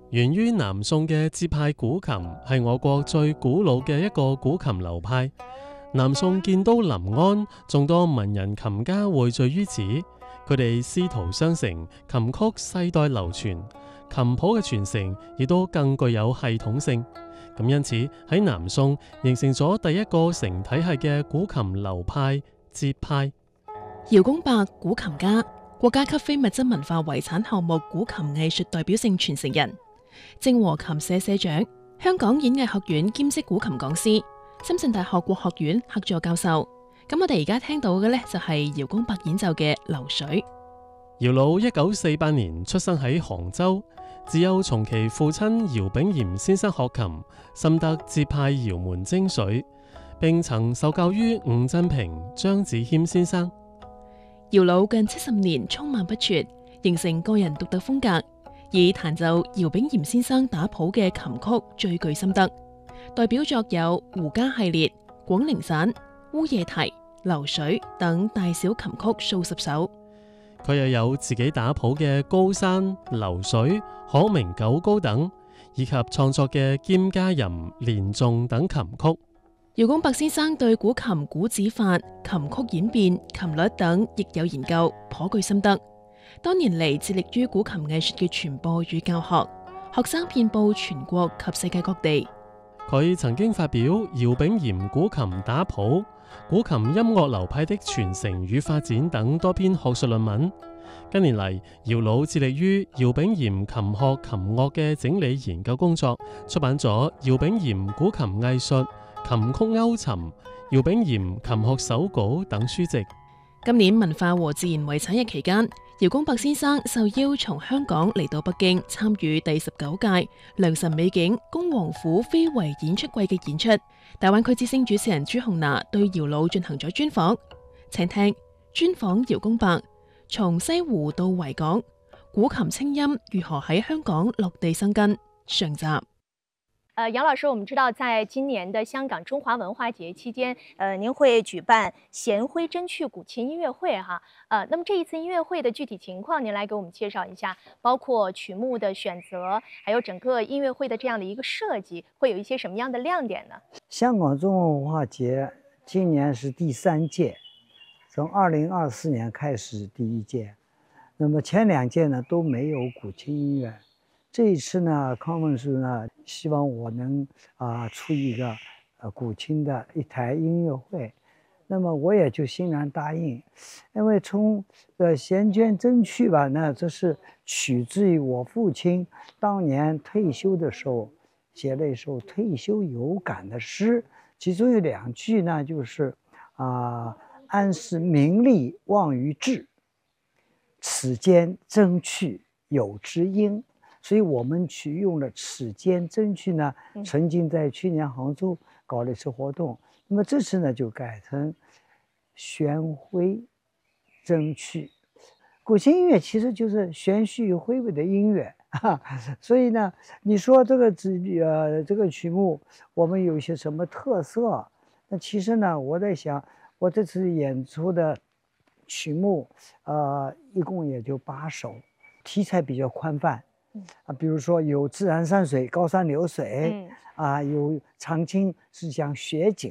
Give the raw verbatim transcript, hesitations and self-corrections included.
源於南宋嘅節派古琴係我國最古老嘅一個古琴流派。南宋建都臨安，眾多文人琴家匯聚於此，佢哋師徒相承，琴曲世代流傳，琴譜嘅傳承亦都更具有系統性。咁因此喺南宋形成咗第一個成體系嘅古琴流派節派。 姚公伯，古琴家，國家級非物質文化遺產項目古琴藝術代表性傳承人，正和琴社社長，香港演藝學院兼職古琴講師，深圳大學國學院客座教授。咁我哋而家聽到嘅呢，就係姚公伯演奏嘅《流水》。 姚老一九四八年出生喺杭州，自幼從其父親姚炳炎先生學琴，深得節派姚門精髓，並曾受教於伍振平、張子謙先生。 姚老近七十年匆忙不絕，形成個人獨特風格，以彈奏姚炳炎先生打譜嘅琴曲最具心得。代表作有《胡笳系列》、《廣陵散》、《烏夜啼》、《流水》等大小琴曲數十首。 佢又有自己打譜嘅《高山》、《流水》、《可明九高》等，以及創作嘅《兼嘉吟》、《連頌》等琴曲。 姚公伯先生對古琴古指法、琴曲演變、琴律等亦有研究，頗具心得。多年嚟致力於古琴藝術嘅傳播與教學，學生遍佈全國及世界各地。 佢曾經發表《姚炳炎古琴打譜》、《古琴音樂流派的傳承與發展》等多篇學術論文。近年嚟，姚老致力於姚炳炎琴學琴樂嘅整理研究工作，出版咗《姚炳炎古琴藝術》、琴曲勾尋、姚炳炎琴學手稿等書籍。 今年文化和自然遺產日期間，姚公伯先生受邀從香港嚟到北京參與第十九屆良辰美景恭王府非遺演出季嘅演出。大灣區之聲主持人朱紅娜對姚老進行咗專訪，請聽專訪姚公伯，從西湖到維港，古琴清音如何喺香港落地生根上集。 呃，姚老師，我們知道在今年的香港中華文化節期間，呃，您會舉辦弦徽真趣古琴音樂會哈，呃，那麼這一次音樂會的具體情況，您來給我們介紹一下，包括曲目的選擇，還有整個音樂會的這樣的一個設計，會有一些什麼樣的亮點呢？ 香港中華文化節今年是第三屆，從二零二四年開始第一屆，那麼前兩屆呢都沒有古琴音樂。這一次呢，康文署呢希望我能啊、呃、出一個呃古琴的一台音樂會，那麼我也就欣然答應，因為從呃弦隽真趣吧，那這是取自於我父親當年退休的時候寫了一首退休有感的詩，其中有兩句呢，就是啊、呃、安是名利忘於志，此間真趣有知音。所以我們取用了此間真趣呢，曾經在去年杭州搞了一次活動，那麼這次呢就改成弦徽真趣。古琴音樂其實就是玄虛恢巍的音樂，哈，所以呢，你說這個呃這個曲目我們有些什麼特色？那其實呢，我在想，我這次演出的曲目，呃，一共也就八首，題材比較寬泛。啊，比如說有自然山水、高山流水，嗯、啊，有長青是講雪景。